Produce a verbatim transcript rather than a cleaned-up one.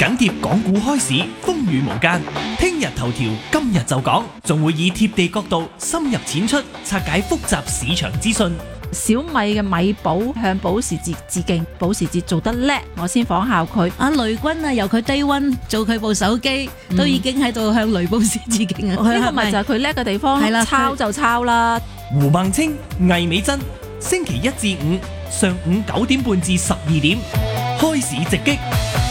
緊貼港股開市，風雨無間。聽日頭條，今日就講，仲會以貼地角度深入淺出，拆解複雜市場資訊。 小米嘅米寶向保時捷致敬，保時捷做得叻，我先仿效佢。 阿雷軍啊，由佢 day one 做佢部手機，嗯、都已經喺度向雷保時致敬啊！ 呢個咪就係佢叻嘅地方， 係啦， 抄就抄啦。 胡孟青、魏美珍，星期一至五上午九點半至十二點，開市直擊。